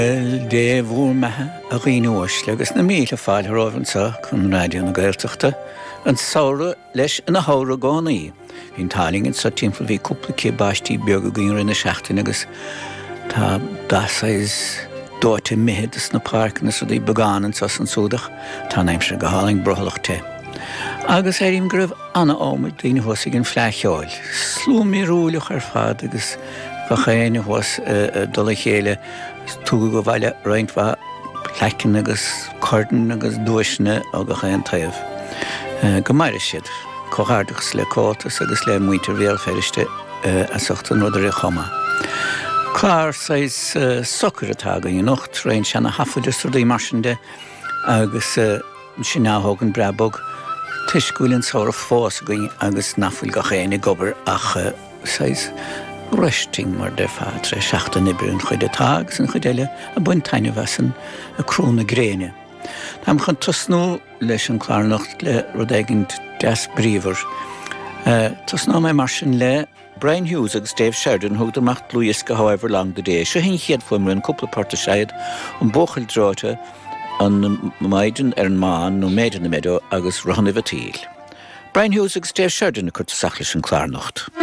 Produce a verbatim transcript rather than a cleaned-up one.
Dé bhúr methe a ghaoinúis legus na míle fáil roihansa chun ráidió na Gaeltachta an saora leis ina hára gánaí. Bhín tálingin sa timppla bhí cúpla cí baistí beag a gcuinre na seachtain agus tá dasáis dóite mithedas na páircna sa dí begánan sa san súdach tá naimse go háling brothalach te. Agus éirim go raibh anna ámid daoine thosaigh an phleacheáil. Slúmí rúlach ar fad agus go chéine thos dul chéile túga go bhaile rointhha plecin agus cordan agus dúisne a go chéan taobh. Go maire siad, cóthardachas le cótas agus le muintir réal feriste a suchta nuair a chuma. Clár sais socar atá go i nocht réon seanna hafadas rudaí marsinde agus sin náthógan brabog tuiscúilinn saora fós go agus nafuil go chéine gobar ach sais Resting mar de fátre seachta nibrún chuide tág san chuideile a buin taine bhesan a crúna gréine. Tám chun tusnú leis an clárnacht le rudéigint deas bríomhar. Tusná mé mar sin le Brian Hughes agus Dave Sheridan thugtar macht luas go however long the day. Se hin chiad fuimar an cúpla páirte séad an bóchail dráte an maidin ar an máin nó méidir na méadú agus rohanna bhatíl. Brian Hughes agus Dave Sheridan a chuirta saclis an clárnacht.